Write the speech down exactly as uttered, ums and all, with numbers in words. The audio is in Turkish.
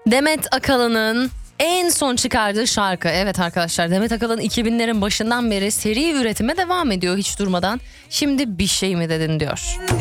Demet Akalın'ın en son çıkardığı şarkı. Evet arkadaşlar, Demet Akalın iki binlerin başından beri seri üretime devam ediyor hiç durmadan. Şimdi bir şey mi dedin diyor.